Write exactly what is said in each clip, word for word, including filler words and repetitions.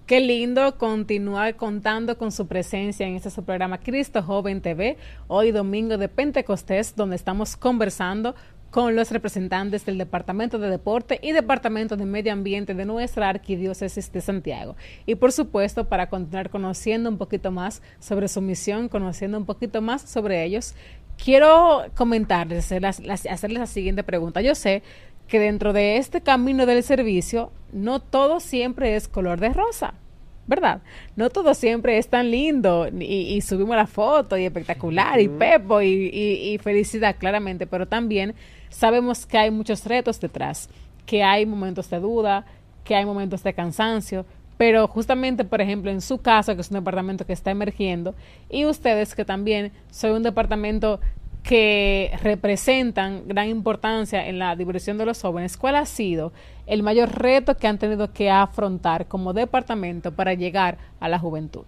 Qué lindo continuar contando con su presencia en este su programa Cristo Joven T V, hoy domingo de Pentecostés, donde estamos conversando con los representantes del Departamento de Deporte y Departamento de Medio Ambiente de nuestra Arquidiócesis de Santiago. Y por supuesto, para continuar conociendo un poquito más sobre su misión, conociendo un poquito más sobre ellos, quiero comentarles, hacerles, hacerles la siguiente pregunta. Yo sé que dentro de este camino del servicio, no todo siempre es color de rosa, ¿verdad? No todo siempre es tan lindo y, y subimos la foto y espectacular y pepo y, y, y felicidad, claramente, pero también sabemos que hay muchos retos detrás, que hay momentos de duda, que hay momentos de cansancio, pero justamente, por ejemplo, en su caso, que es un departamento que está emergiendo, y ustedes que también son un departamento que representan gran importancia en la diversión de los jóvenes, ¿cuál ha sido el mayor reto que han tenido que afrontar como departamento para llegar a la juventud?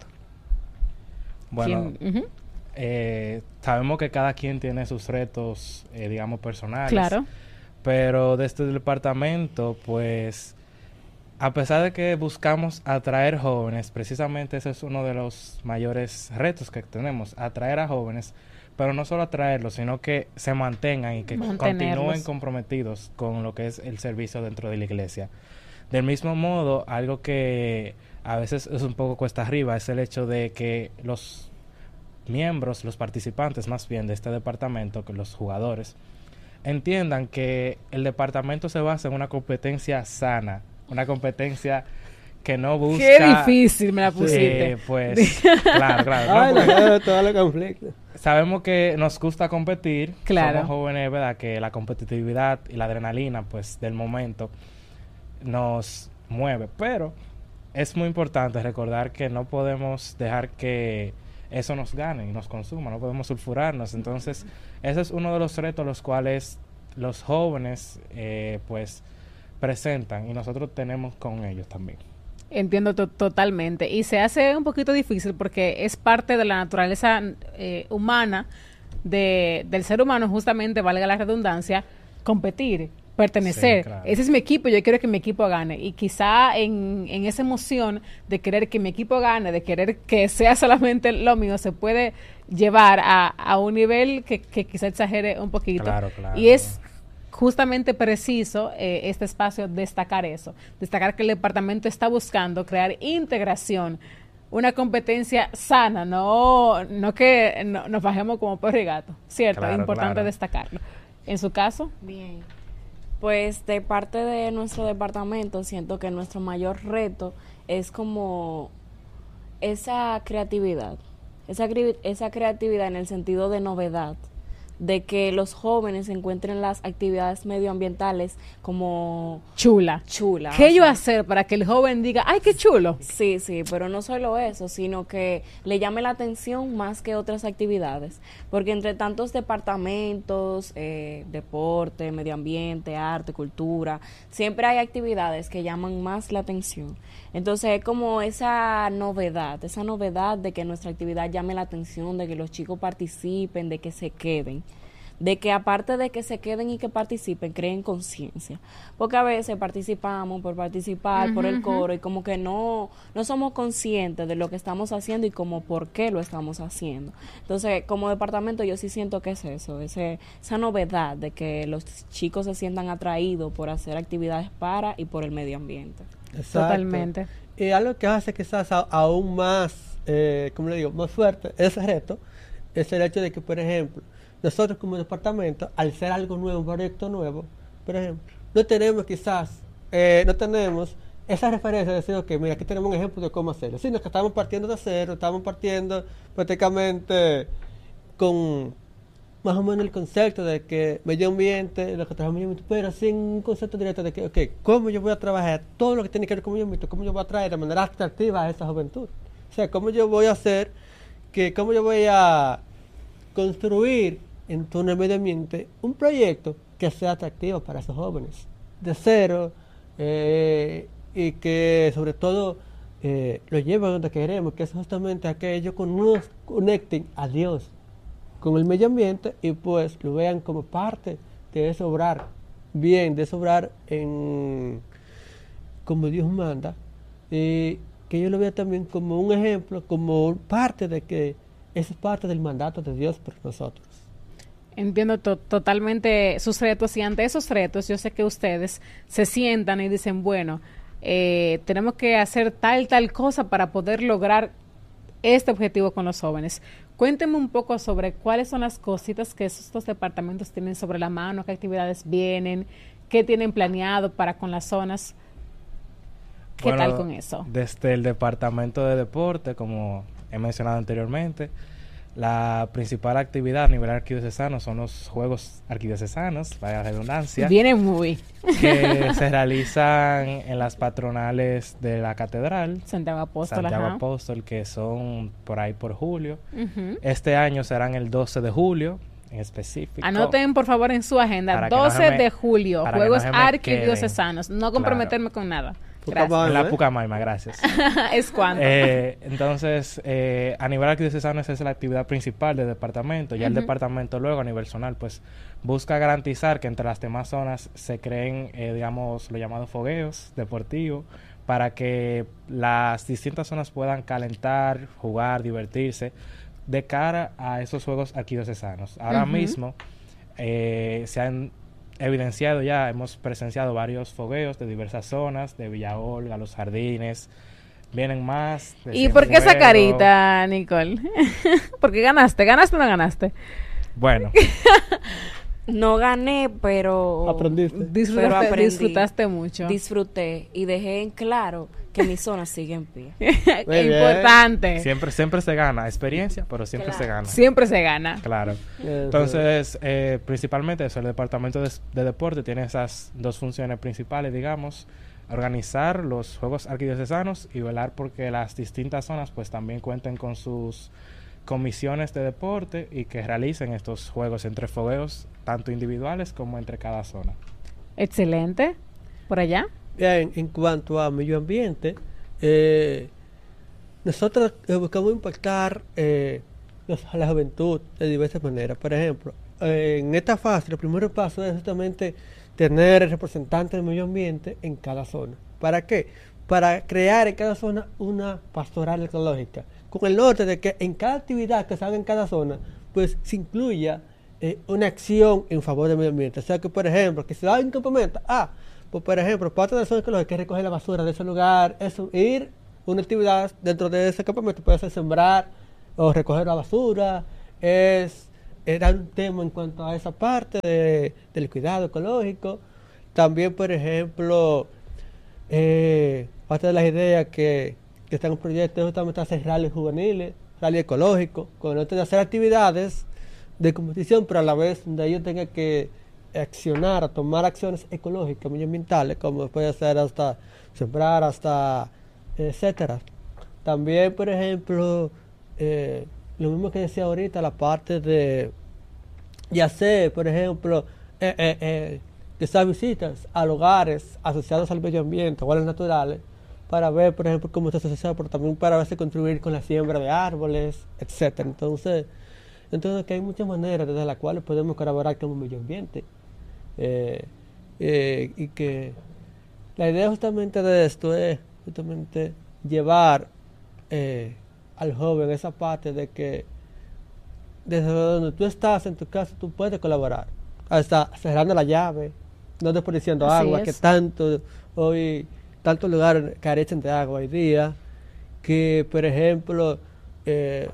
Bueno, uh-huh. eh, sabemos que cada quien tiene sus retos, eh, digamos, personales. Claro. Pero desde el departamento, pues, a pesar de que buscamos atraer jóvenes, precisamente ese es uno de los mayores retos que tenemos, atraer a jóvenes, pero no solo atraerlos, sino que se mantengan y que continúen comprometidos con lo que es el servicio dentro de la iglesia. Del mismo modo, algo que a veces es un poco cuesta arriba es el hecho de que los miembros, los participantes más bien de este departamento, que los jugadores, entiendan que el departamento se basa en una competencia sana, una competencia que no busca... Qué difícil me la pusiste. Eh, pues, claro, claro. Ay, no, porque, todo el conflicto. Sabemos que nos gusta competir. Claro. Somos jóvenes, ¿verdad? Que la competitividad y la adrenalina, pues, del momento nos mueve. Pero es muy importante recordar que no podemos dejar que eso nos gane y nos consuma. No podemos sulfurarnos. Entonces, ese es uno de los retos los cuales los jóvenes, eh, pues, presentan y nosotros tenemos con ellos también. Entiendo to- totalmente. Y se hace un poquito difícil porque es parte de la naturaleza eh, humana, de, del ser humano, justamente, valga la redundancia, competir, pertenecer. Sí, claro. Ese es mi equipo, yo quiero que mi equipo gane. Y quizá en, en esa emoción de querer que mi equipo gane, de querer que sea solamente lo mío, se puede llevar a, a un nivel que, que quizá exagere un poquito. Claro, claro. Y es justamente preciso eh, este espacio destacar eso, destacar que el departamento está buscando crear integración, una competencia sana, no no que no, nos bajemos como perro y gato, ¿cierto? Claro, es importante claro. destacarlo. En su caso, bien, pues de parte de nuestro departamento siento que nuestro mayor reto es como esa creatividad, esa, esa creatividad en el sentido de novedad, de que los jóvenes encuentren las actividades medioambientales como chula. Chula. ¿Qué yo hacer para que el joven diga, ay, qué chulo? Sí, sí, pero no solo eso, sino que le llame la atención más que otras actividades. Porque entre tantos departamentos, eh, deporte, medio ambiente, arte, cultura, siempre hay actividades que llaman más la atención. Entonces es como esa novedad, esa novedad de que nuestra actividad llame la atención, de que los chicos participen, de que se queden. De que aparte de que se queden y que participen, creen conciencia. Porque a veces participamos por participar, uh-huh, por el coro, y como que no, no somos conscientes de lo que estamos haciendo y como por qué lo estamos haciendo. Entonces, como departamento yo sí siento que es eso, ese, esa novedad de que los chicos se sientan atraídos por hacer actividades para y por el medio ambiente. Exacto. Totalmente. Y algo que hace quizás a, aún más, eh, como le digo, más fuerte ese reto, es el hecho de que, por ejemplo, nosotros como departamento, al ser algo nuevo, un proyecto nuevo, por ejemplo, no tenemos quizás, eh, no tenemos esa referencia de decir, ok, mira, aquí tenemos un ejemplo de cómo hacerlo, sino que estamos partiendo de cero, estamos partiendo prácticamente con más o menos el concepto de que medio ambiente, lo que trabaja medio ambiente, pero sin un concepto directo de que, ok, ¿cómo yo voy a trabajar todo lo que tiene que ver con medio ambiente? ¿Cómo yo voy a traer de manera atractiva a esa juventud? O sea, ¿cómo yo voy a hacer, que cómo yo voy a construir en torno al medio ambiente un proyecto que sea atractivo para esos jóvenes de cero eh, y que sobre todo eh, lo lleven a donde queremos, que es justamente a que ellos con nos conecten a Dios con el medio ambiente y pues lo vean como parte de ese obrar bien, de ese obrar en como Dios manda. Y que yo lo veo también como un ejemplo, como parte de que eso es parte del mandato de Dios por nosotros. Entiendo to- totalmente sus retos y ante esos retos yo sé que ustedes se sientan y dicen, bueno, eh, tenemos que hacer tal, tal cosa para poder lograr este objetivo con los jóvenes. Cuéntenme un poco sobre cuáles son las cositas que estos departamentos tienen sobre la mano, qué actividades vienen, qué tienen planeado para con las zonas. ¿Qué Bueno, tal con eso? Desde el departamento de deporte, como he mencionado anteriormente, la principal actividad a nivel arquidiocesano son los Juegos Arquidiocesano, vaya redundancia, Viene muy. que se realizan en las patronales de la catedral, Santiago Apóstol, Santiago ajá. Apóstol, que son por ahí por julio. Ujú. Este año serán el doce de julio, en específico. Anoten por favor en su agenda, Para que no doce se me- de julio, para que Juegos no se me Arquidiocesanos. No comprometerme con nada. Gracias. Pucamaima, En la ¿eh? Pucamaima, gracias. Es cuando. Eh, entonces, eh, a nivel arquidiocesano esa es la actividad principal del departamento. Ya el Ujú. departamento luego a nivel zonal, pues busca garantizar que entre las demás zonas se creen, eh, digamos, los llamados fogueos deportivos para que las distintas zonas puedan calentar, jugar, divertirse de cara a esos juegos arquidiocesanos. Ahora Ujú. mismo eh, se han evidenciado ya, hemos presenciado varios fogueos de diversas zonas, de Villa Olga, Los Jardines, vienen más. de ¿Y por qué esa Cienfuegos. carita, Nicole? Porque ganaste, ¿ganaste o no ganaste? Bueno, No gané, pero Aprendiste. pero Disfrutaste, aprendí. disfrutaste mucho. Disfruté y dejé en claro que mi zona sigue en pie. Muy bien. Importante. siempre, siempre se gana experiencia, pero siempre Claro. se gana. Siempre se gana. Claro. Eso. Entonces, eh, principalmente eso, el departamento de, de deporte tiene esas dos funciones principales, digamos, organizar los juegos arquidiocesanos y velar porque las distintas zonas pues también cuenten con sus comisiones de deporte y que realicen estos juegos entre fogueos tanto individuales como entre cada zona. Excelente. ¿Por allá? Bien, en cuanto a medio ambiente, eh, nosotros eh, buscamos impactar eh, los- a la juventud de diversas maneras. Por ejemplo, eh, en esta fase, el primer paso es justamente tener representantes del medio ambiente en cada zona. ¿Para qué? Para crear en cada zona una pastoral ecológica, con el norte de que en cada actividad que se haga en cada zona, pues se incluya eh, una acción en favor del medio ambiente. O sea que, por ejemplo, que se da un campamento, ah, pues por ejemplo, parte de la zona ecológica es recoger la basura de ese lugar, eso, ir una actividad dentro de ese campamento, puede ser sembrar o recoger la basura, es, es dar un tema en cuanto a esa parte de- del cuidado ecológico. También, por ejemplo, eh, parte de las ideas que, que están en el proyecto es justamente hacer rallies juveniles, rally ecológico, con el hecho de hacer actividades de competición, pero a la vez donde ellos tengan que accionar, tomar acciones ecológicas, medioambientales, como puede ser hasta sembrar, hasta etcétera. También, por ejemplo, eh, lo mismo que decía ahorita, la parte de, de hacer, por ejemplo, eh, eh, eh, esas visitas a lugares asociados al medio ambiente o a los naturales, para ver, por ejemplo, cómo está asociado, pero también para ver si contribuir con la siembra de árboles, etcétera. Entonces, entonces que hay muchas maneras desde las cuales podemos colaborar con el medio ambiente. Eh, eh, y que la idea justamente de esto es justamente llevar eh, al joven esa parte de que desde donde tú estás en tu casa tú puedes colaborar, hasta cerrando la llave, no desperdiciando Así agua, es. que tanto hoy tantos lugares carecen de agua hoy día, que por ejemplo eh,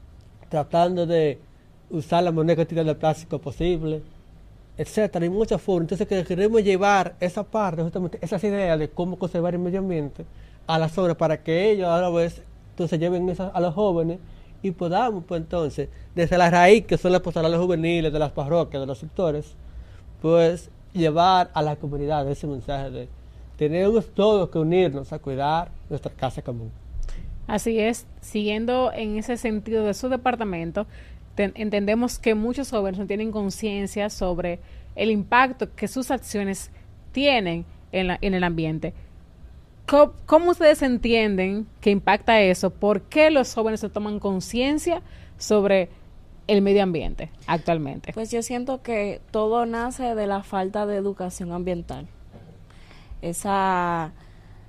tratando de usar la menor cantidad de plástico posible, etcétera, hay muchas formas. Entonces que queremos llevar esa parte, justamente esas ideas de cómo conservar el medio ambiente a las zonas para que ellos a la vez entonces lleven esas a los jóvenes y podamos pues entonces desde la raíz que son las pastorales juveniles de las parroquias, de los sectores, pues llevar a la comunidad ese mensaje de tenemos todos que unirnos a cuidar nuestra casa común. Así es, siguiendo en ese sentido de su departamento, te- entendemos que muchos jóvenes no tienen conciencia sobre el impacto que sus acciones tienen en, la- en el ambiente. ¿Cómo, cómo ustedes entienden que impacta eso? ¿Por qué los jóvenes se toman conciencia sobre el medio ambiente actualmente? Pues yo siento que todo nace de la falta de educación ambiental. Esa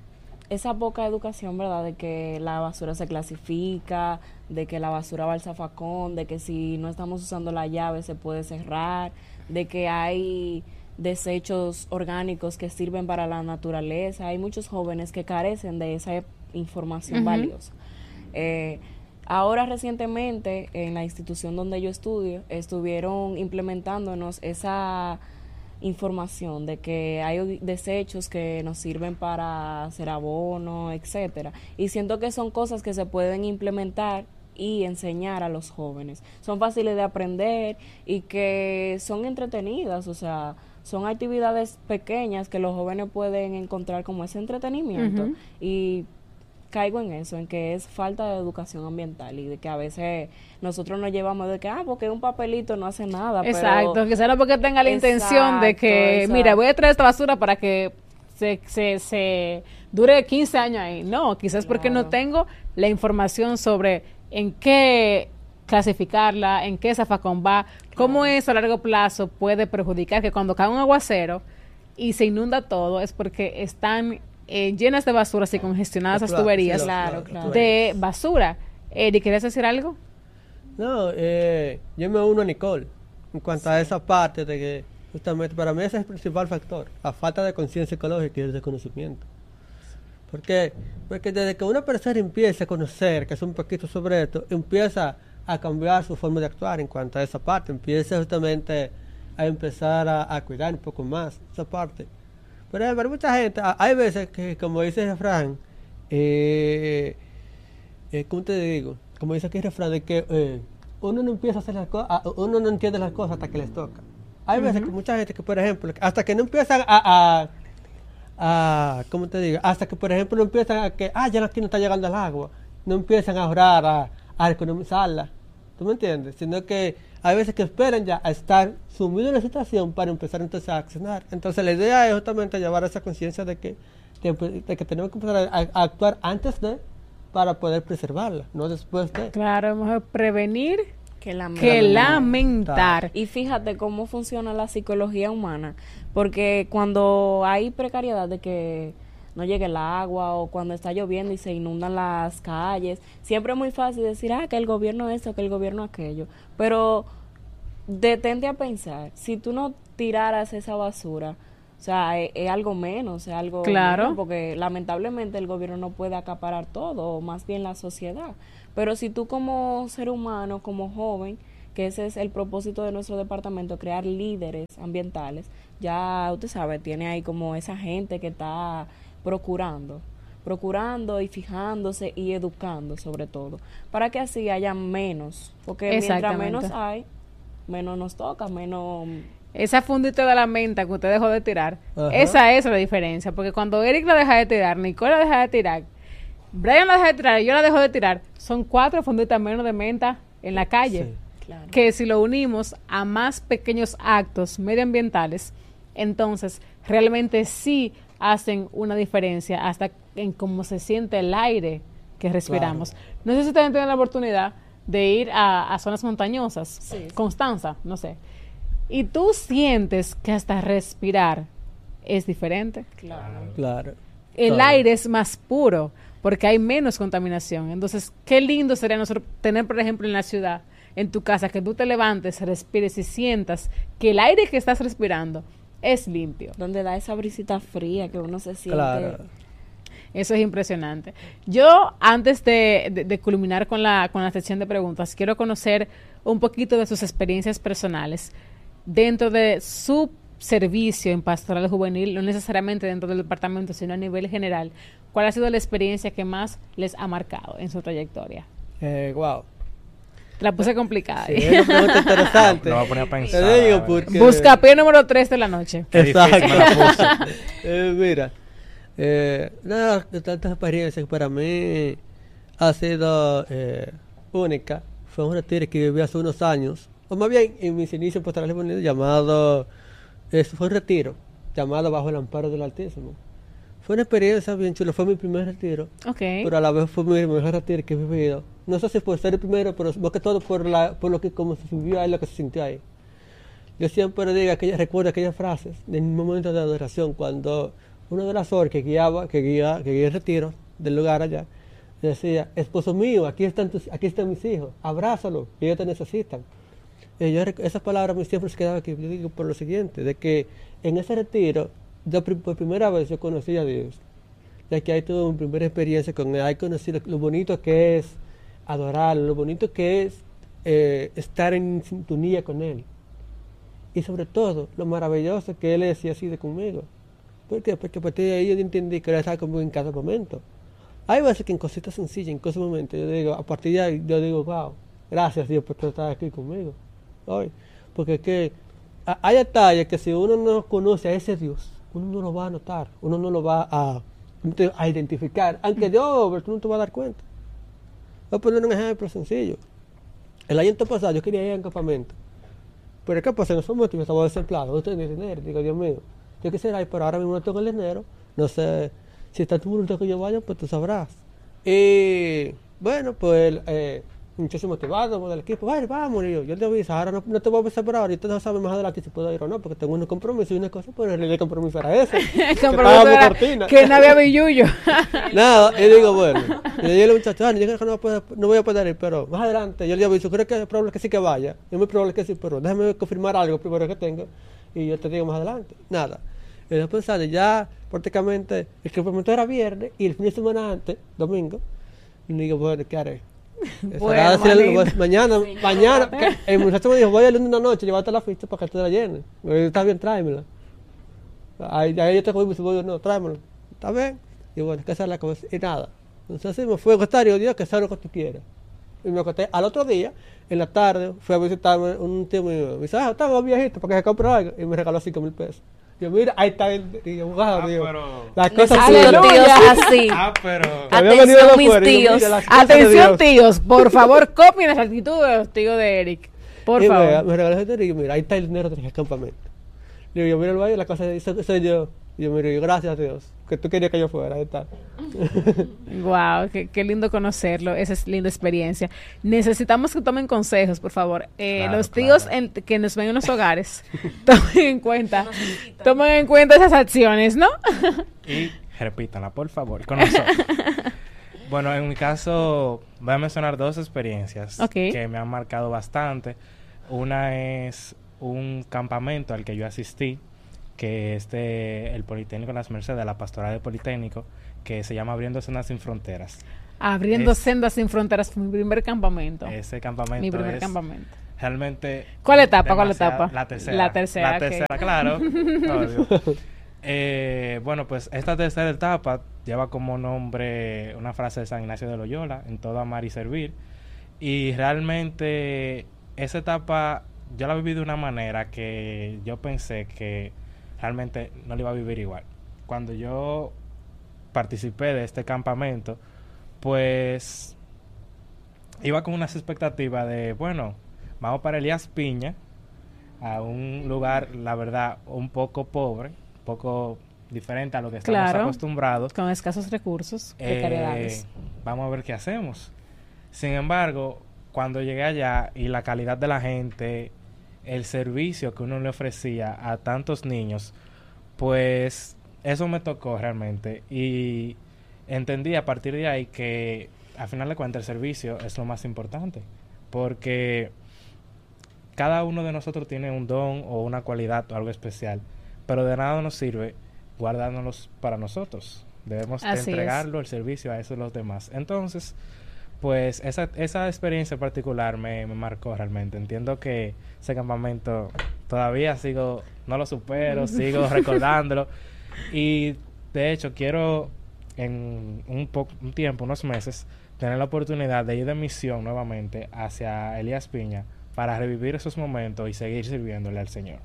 esa poca educación, ¿verdad? De que la basura se clasifica, de que la basura va al zafacón, de que si no estamos usando la llave se puede cerrar, de que hay desechos orgánicos que sirven para la naturaleza. Hay muchos jóvenes que carecen de esa información uh-huh. valiosa. Eh, ahora recientemente en la institución donde yo estudio estuvieron implementándonos esa información de que hay desechos que nos sirven para hacer abono, etcétera, y siento que son cosas que se pueden implementar y enseñar a los jóvenes. Son fáciles de aprender y que son entretenidas, o sea, son actividades pequeñas que los jóvenes pueden encontrar como ese entretenimiento uh-huh. y caigo en eso, en que es falta de educación ambiental y de que a veces nosotros nos llevamos de que, ah, porque un papelito no hace nada. Exacto, pero, que sea no porque tenga la exacto, intención de que, exacto. mira, voy a traer esta basura para que se, se, se dure quince años ahí. No, quizás claro. porque no tengo la información sobre en qué clasificarla, en qué zafacón va, claro. cómo eso a largo plazo puede perjudicar, que cuando cae un aguacero y se inunda todo es porque están Eh, llenas de basura y congestionadas las tuberías sí, claro, claro. de basura. Eric, ¿querías decir algo? No, eh, yo me uno a Nicole en cuanto sí. a esa parte de que justamente para mí ese es el principal factor, la falta de conciencia ecológica y el desconocimiento. ¿Por qué? Porque desde que una persona empieza a conocer, que es un poquito sobre esto, empieza a cambiar su forma de actuar en cuanto a esa parte, empieza justamente a empezar a, a cuidar un poco más esa parte. Pero para mucha gente, hay veces que, como dice el refrán, eh, eh, ¿cómo te digo? Como dice aquí el refrán, de que eh, uno no empieza a hacer las cosas, uno no entiende las cosas hasta que les toca. Hay uh-huh. veces que mucha gente que, por ejemplo, hasta que no empiezan a, a, a, ¿cómo te digo? Hasta que, por ejemplo, no empiezan a que, ah, ya aquí no está llegando el agua, no empiezan a ahorrar, a, a economizarla. ¿Tú me entiendes? Sino que hay veces que esperan ya a estar sumidos en la situación para empezar entonces a accionar. Entonces la idea es justamente llevar esa conciencia de que, de, de que tenemos que empezar a, a actuar antes de para poder preservarla, no después de. Claro, mejor prevenir que lamentar. Que lamentar. Y fíjate cómo funciona la psicología humana, porque cuando hay precariedad de que no llegue el agua o cuando está lloviendo y se inundan las calles, siempre es muy fácil decir, ah, que el gobierno esto, que el gobierno aquello, pero detente a pensar, si tú no tiraras esa basura, o sea, es, es algo menos, es algo claro. menos, porque lamentablemente el gobierno no puede acaparar todo, o más bien la sociedad, pero si tú como ser humano, como joven, que ese es el propósito de nuestro departamento, crear líderes ambientales, ya usted sabe, tiene ahí como esa gente que está procurando, procurando y fijándose y educando sobre todo, para que así haya menos, porque mientras menos hay, menos nos toca, menos... Esa fundita de la menta que usted dejó de tirar, ajá. esa es la diferencia, porque cuando Eric la deja de tirar, Nicole la deja de tirar, Brian la deja de tirar y yo la dejo de tirar, son cuatro funditas menos de menta en la calle, sí, claro. que si lo unimos a más pequeños actos medioambientales, entonces realmente sí hacen una diferencia hasta en cómo se siente el aire que respiramos. Claro. No sé si ustedes tienen la oportunidad de ir a, a zonas montañosas, sí. Constanza, no sé, y tú sientes que hasta respirar es diferente. Claro. Claro. El claro. aire es más puro porque hay menos contaminación. Entonces, qué lindo sería nosotros tener, por ejemplo, en la ciudad, en tu casa, que tú te levantes, respires y sientas que el aire que estás respirando es limpio. Donde da esa brisita fría que uno se siente. Claro. Eso es impresionante. Yo, antes de, de, de culminar con la, con la sección de preguntas, quiero conocer un poquito de sus experiencias personales dentro de su servicio en pastoral juvenil, no necesariamente dentro del departamento, sino a nivel general. ¿Cuál ha sido la experiencia que más les ha marcado en su trayectoria? Eh, wow. La puse complicada. Sí, es una pregunta interesante. No, no va a poner a pensar. Te digo porque... Buscapié número tres de la noche. Exacto. eh, mira, eh, una de tantas experiencias que para mí ha sido eh, única. Fue un retiro que viví hace unos años, o más bien en mis inicios pastorales juveniles, llamado, eh, fue un retiro, llamado Bajo el Amparo del Altísimo. Fue una experiencia bien chula, fue mi primer retiro, okay. pero a la vez fue mi mejor retiro que he vivido. No sé si por ser el primero, pero más que todo por, la, por lo que como se vivió ahí, lo que se sintió ahí. Yo siempre digo, aquella, recuerdo aquellas frases de un momento de adoración, cuando uno de las horas que guiaba, que guía, que guía el retiro del lugar allá, decía, esposo mío, aquí están tus, aquí están mis hijos, abrázalos, que ellos te necesitan. Y yo, esas palabras me siempre se quedaban aquí. Yo digo por lo siguiente, de que en ese retiro, yo, por primera vez yo conocí a Dios. Ya que ahí tuve mi primera experiencia con él, ahí conocí lo, lo bonito que es adorarlo, lo bonito que es eh, estar en sintonía con Él. Y sobre todo, lo maravilloso que Él es y así de conmigo. ¿Por qué? Porque a partir de ahí yo entendí que Él estaba conmigo en cada momento. Hay veces que en cositas sencillas, en cosas momentos, yo digo, a partir de ahí, yo digo, wow, gracias Dios por estar aquí conmigo. Hoy. Porque es que a, hay detalles que si uno no conoce a ese Dios, uno no lo va a notar, uno no lo va a, a identificar. Aunque Dios, pero tú no te vas a dar cuenta. Voy a poner un ejemplo sencillo. El año pasado yo quería ir a un campamento. Pero ¿qué pasa? En ese momento yo estaba desempleado, no tenía dinero. Digo, Dios mío, yo quisiera ir, pero ahora mismo no tengo el dinero. No sé, si está tu voluntad que yo vaya, pues tú sabrás. Y bueno, pues eh, muchacho motivado del equipo, vale, vamos, y yo, yo te aviso, ahora no, no te voy a avisar por ahora, ahorita no sabes más adelante si puedo ir o no, porque tengo unos compromisos y unas cosas, pero en realidad el compromiso era ese. El compromiso era que no había billullo. Nada, y digo, bueno, y le digo al muchacho, ah, yo creo que no, puedo, no voy a poder ir, pero más adelante, yo le aviso, creo que es probable que sí que vaya, es muy probable que sí, pero déjame confirmar algo primero que tengo, y yo te digo más adelante. Nada. Y después pensando, ya prácticamente el compromiso era viernes, y el fin de semana antes, domingo, y le digo, bueno, ¿qué haré? Bueno, decir, pues, mañana, sí, mañana, que, el muchacho me dijo, voy a lunes una noche, llévate la ficha para que te la llenes. Está bien, tráemela. Ahí, ahí yo te voy y voy, no, tráemela. Está bien. Y bueno, que esa es la cosa. Y nada. Entonces así me fui a acostar y yo, Dios, que sea lo que tú quieras. Y me acosté. Al otro día, en la tarde, fui a visitarme un tío mío. Me dice, ah, estamos viejitos para que se compre algo. Y me regaló cinco mil pesos. Yo, mira, ahí está el. Y yo, wow, ah, Dios. Pero... Las cosas tíos así. Ah, pero. Atención, mis tíos. Yo, mira, atención, tíos. Por favor, copien las actitudes de los tíos de Eric. Por y favor. Me, me regaló ese dinero y yo, mira, ahí está el dinero del campamento. Le digo, yo, mira el baile, la cosa dice, soy yo. Y yo, mira, yo, gracias a Dios, que tú querías que yo fuera, ahí está. Wow, qué, qué lindo conocerlo, esa es linda experiencia. Necesitamos que tomen consejos, por favor. Eh, claro, los tíos claro. en, que nos ven en los hogares, tomen en cuenta, tomen en cuenta esas acciones, ¿no? Y repítanla, por favor, con nosotros. Bueno, en mi caso, voy a mencionar dos experiencias okay. que me han marcado bastante. Una es un campamento al que yo asistí, que es de el Politécnico Las Mercedes, la Pastoral del Politécnico, que se llama Abriendo Sendas Sin Fronteras. Abriendo es, Sendas Sin Fronteras fue mi primer campamento. Ese campamento Mi primer es campamento. Realmente... ¿Cuál etapa? ¿Cuál etapa? La tercera. La tercera, La tercera, okay. claro. Obvio. Eh, bueno, pues esta tercera etapa lleva como nombre una frase de San Ignacio de Loyola, en todo amar y servir. Y realmente esa etapa yo la viví de una manera que yo pensé que realmente no la iba a vivir igual. Cuando yo participé de este campamento, pues iba con unas expectativas de, bueno, vamos para Elías Piña, a un lugar, la verdad, un poco pobre, un poco diferente a lo que estamos claro, acostumbrados. Con escasos recursos, eh, precariedades. Vamos a ver qué hacemos. Sin embargo, cuando llegué allá y la calidad de la gente, el servicio que uno le ofrecía a tantos niños, pues eso me tocó realmente. Y entendí a partir de ahí que al final de cuentas el servicio es lo más importante, porque cada uno de nosotros tiene un don o una cualidad o algo especial, pero de nada nos sirve guardándolos para nosotros. Debemos de entregarlo, el servicio a esos los demás. Entonces, pues esa, esa experiencia particular me, me marcó realmente. Entiendo que ese campamento todavía sigo, no lo supero, sigo recordándolo. Y de hecho quiero en un, po- un tiempo, unos meses, tener la oportunidad de ir de misión nuevamente hacia Elías Piña para revivir esos momentos y seguir sirviéndole al Señor.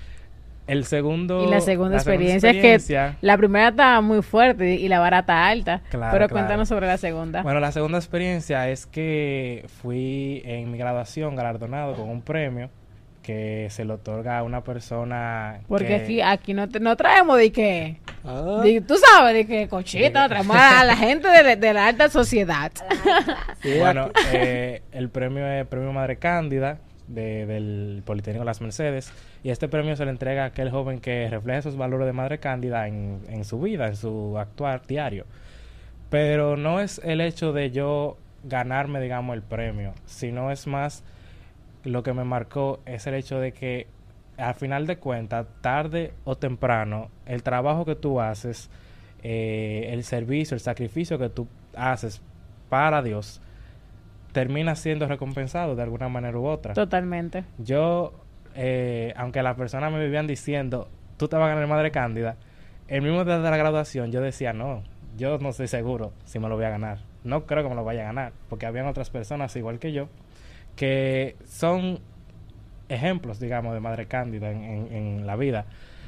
El segundo... Y la segunda, la experiencia, segunda experiencia es que la primera está muy fuerte y la vara está alta. Claro, pero claro. cuéntanos sobre la segunda. Bueno, la segunda experiencia es que fui en mi graduación galardonado con un premio que se le otorga a una persona. Porque que, aquí aquí no, te, no traemos de que... Ah, de- tú sabes, de que cochita, traemos a la gente de, de la alta sociedad. sí, Bueno, aquí- eh, el premio es Premio Madre Cándida de, del Politécnico Las Mercedes, y este premio se le entrega a aquel joven que refleja esos valores de Madre Cándida en, en su vida, en su actuar diario. Pero no es el hecho de yo ganarme, digamos, el premio, sino es más lo que me marcó es el hecho de que al final de cuentas, tarde o temprano, el trabajo que tú haces, eh, el servicio, el sacrificio que tú haces para Dios, termina siendo recompensado de alguna manera u otra. Totalmente. Yo, eh, aunque las personas me vivían diciendo, tú te vas a ganar Madre Cándida, el mismo día de la graduación yo decía, no, yo no estoy seguro si me lo voy a ganar. No creo que me lo vaya a ganar, porque habían otras personas igual que yo, que son ejemplos, digamos, de Madre Cándida en, en, en la vida.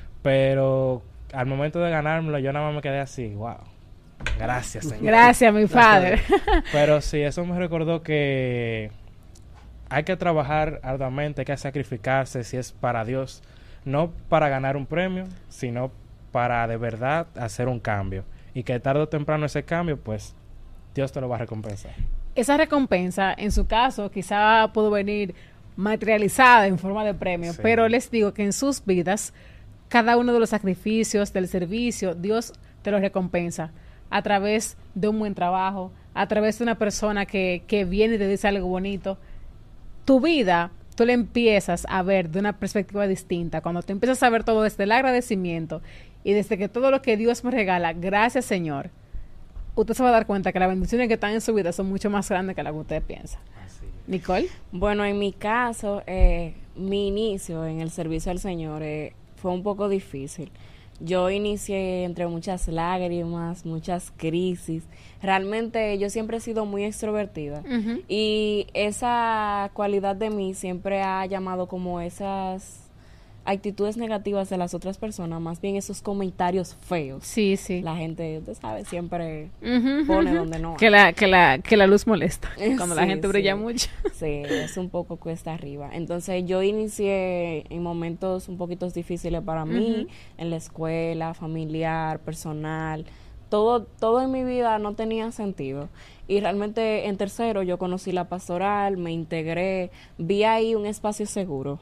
Pero al momento de ganármelo, yo nada más me quedé así, wow. Gracias, señor. Gracias, mi padre. Pero sí, eso me recordó que hay que trabajar arduamente, hay que sacrificarse si es para Dios, no para ganar un premio, sino para de verdad hacer un cambio. Y que tarde o temprano ese cambio, pues, Dios te lo va a recompensar. Esa recompensa, en su caso, quizá pudo venir materializada en forma de premio, Sí. pero les digo que en sus vidas, cada uno de los sacrificios, del servicio, Dios te lo recompensa a través de un buen trabajo, a través de una persona que, que viene y te dice algo bonito. Tu vida, tú la empiezas a ver de una perspectiva distinta, cuando te empiezas a ver todo desde el agradecimiento y desde que todo lo que Dios me regala, gracias Señor, usted se va a dar cuenta que las bendiciones que están en su vida son mucho más grandes que las que usted piensa. Así. Nicole. Bueno, en mi caso, eh, mi inicio en el servicio al Señor eh, fue un poco difícil. Yo inicié entre muchas lágrimas, muchas crisis. Realmente yo siempre he sido muy extrovertida. Uh-huh. Y esa cualidad de mí siempre ha llamado como esas actitudes negativas de las otras personas, más bien esos comentarios feos. Sí, sí. La gente, usted sabe, siempre Uh-huh, pone uh-huh. donde no hay. Que la, que la, que la luz molesta cuando la Sí, gente brilla sí. mucho. Sí, es un poco cuesta arriba. Entonces yo inicié en momentos un poquito difíciles para mí, Ujú. en la escuela, familiar, personal. Todo, todo en mi vida no tenía sentido. Y realmente en tercero yo conocí la pastoral, me integré, vi ahí un espacio seguro.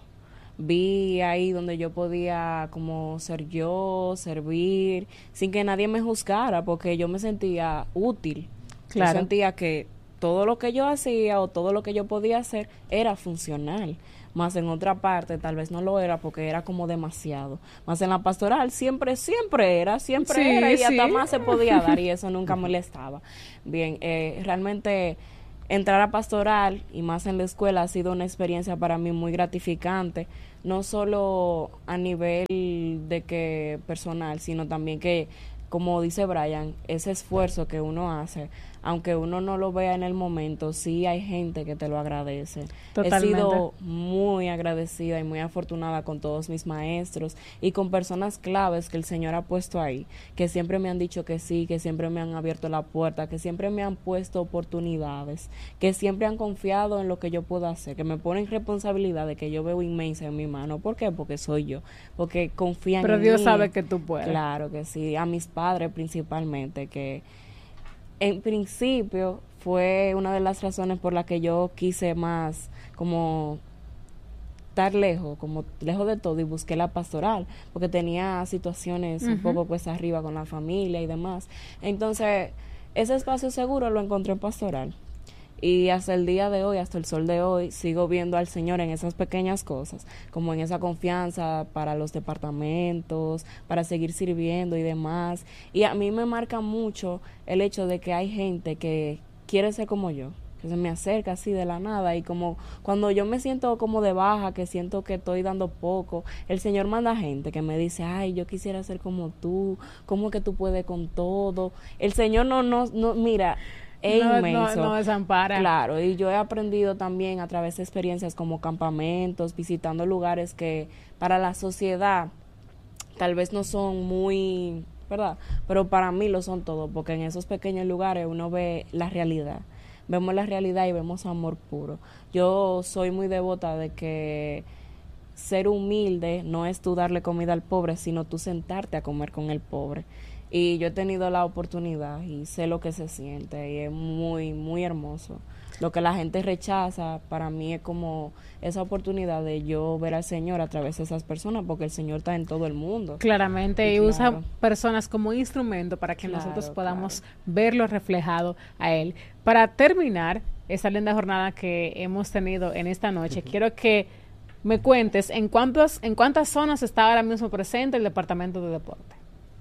Vi ahí donde yo podía como ser yo, servir, sin que nadie me juzgara, porque yo me sentía útil. Claro. Yo sentía que todo lo que yo hacía o todo lo que yo podía hacer era funcional. Más en otra parte tal vez no lo era porque era como demasiado. Más en la pastoral siempre, siempre era, siempre Sí, era y sí. hasta más se podía dar y eso nunca molestaba. Bien, eh, realmente entrar a pastoral y más en la escuela ha sido una experiencia para mí muy gratificante, no solo a nivel de que personal, sino también que, como dice Brian, ese esfuerzo que uno hace, aunque uno no lo vea en el momento, sí hay gente que te lo agradece. Totalmente. He sido muy agradecida y muy afortunada con todos mis maestros y con personas claves que el Señor ha puesto ahí, que siempre me han dicho que sí, que siempre me han abierto la puerta, que siempre me han puesto oportunidades, que siempre han confiado en lo que yo puedo hacer, que me ponen responsabilidades que yo veo inmensa en mi mano. ¿Por qué? Porque soy yo, porque confían Pero en Dios mí. sabe que tú puedes. Claro que sí, a mis padres principalmente, que en principio fue una de las razones por las que yo quise más como estar lejos, como lejos de todo, y busqué la pastoral, porque tenía situaciones un Ujú. poco pues arriba con la familia y demás. Entonces, ese espacio seguro lo encontré en pastoral. Y hasta el día de hoy, hasta el sol de hoy, sigo viendo al Señor en esas pequeñas cosas, como en esa confianza para los departamentos, para seguir sirviendo y demás. Y a mí me marca mucho el hecho de que hay gente que quiere ser como yo, que se me acerca así de la nada, y como cuando yo me siento como de baja, que siento que estoy dando poco, el Señor manda gente que me dice, ay, yo quisiera ser como tú, cómo que tú puedes con todo. El Señor no, no, no, mira, es no, inmenso. no, no desampara. Claro, y yo he aprendido también a través de experiencias como campamentos, visitando lugares que para la sociedad tal vez no son muy, ¿verdad? Pero para mí lo son todo, porque en esos pequeños lugares uno ve la realidad. Vemos la realidad y vemos amor puro. Yo soy muy devota de que ser humilde no es tú darle comida al pobre, sino tú sentarte a comer con el pobre. y yo he tenido la oportunidad y sé lo que se siente y es muy, muy hermoso. Lo que la gente rechaza para mí es como esa oportunidad de yo ver al Señor a través de esas personas, porque el Señor está en todo el mundo. Claramente, y, Y usa claro. personas como instrumento para que Claro, nosotros podamos claro. verlo reflejado a Él. Para terminar esta linda jornada que hemos tenido en esta noche, quiero que me cuentes en cuántos, en cuántas zonas está ahora mismo presente el Departamento de Deporte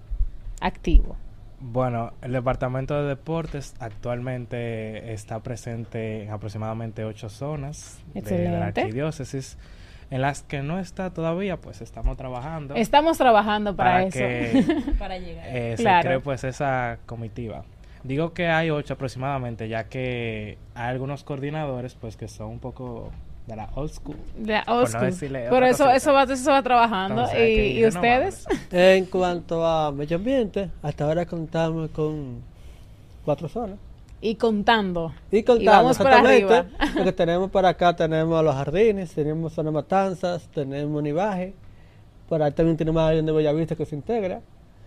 activo. Bueno, el Departamento de Deportes actualmente está presente en aproximadamente ocho zonas de, de la Excelente. arquidiócesis. En las que no está todavía, pues estamos trabajando Estamos trabajando para, para eso. que Para llegar. eh, Claro. se cree pues esa comitiva. Digo que hay ocho aproximadamente, ya que hay algunos coordinadores pues que son un poco de la old school. De old Por no school. decirle Pero otra eso, cosita. eso va, eso se va trabajando. Entonces, hay que ¿Y, ir y ustedes? renovándolos. En cuanto a medio ambiente, hasta ahora contamos con cuatro zonas. Y contando. Y contamos, Y vamos por exactamente, arriba. porque tenemos por acá, tenemos los jardines, tenemos zona matanzas, tenemos nivaje, por ahí también tenemos área de Bellavista que se integra,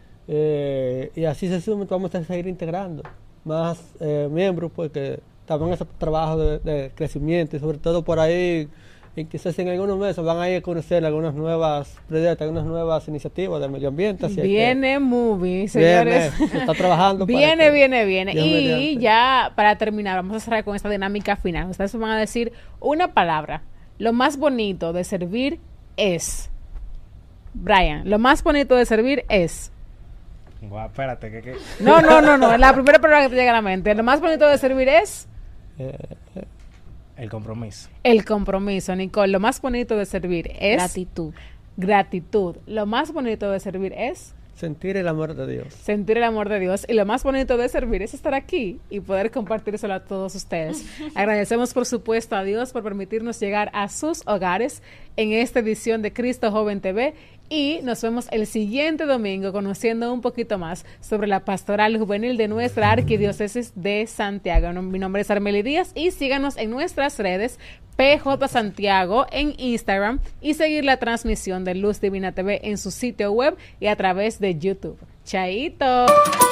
eh, y así se suma, vamos a seguir integrando más eh, miembros, porque estamos en ese trabajo de, de crecimiento, y sobre todo por ahí, y quizás en algunos meses van a ir a conocer algunas nuevas proyectos, algunas nuevas iniciativas del medio ambiente. Así es que Viene movie, señores. viene, se está trabajando. para Viene, que- viene, viene. Dios Y mediante. ya para terminar, vamos a cerrar con esta dinámica final. Ustedes van a decir una palabra. Lo más bonito de servir es. Brian, lo más bonito de servir es. Guau, espérate, que, que No, no, no, no. Es la primera palabra que te llega a la mente. Lo más bonito de servir es Eh, el compromiso. el compromiso. Nicole, lo más bonito de servir es Gratitud. gratitud. Lo más bonito de servir es sentir el amor de Dios. sentir el amor de Dios, y lo más bonito de servir es estar aquí y poder compartírselo a todos ustedes. Agradecemos por supuesto a Dios por permitirnos llegar a sus hogares en esta edición de Cristo Joven T V, y nos vemos el siguiente domingo conociendo un poquito más sobre la pastoral juvenil de nuestra arquidiócesis de Santiago. No- Mi nombre es Armeli Díaz y síganos en nuestras redes P J Santiago en Instagram y seguir la transmisión de Luz Divina T V en su sitio web y a través de YouTube. Chaito.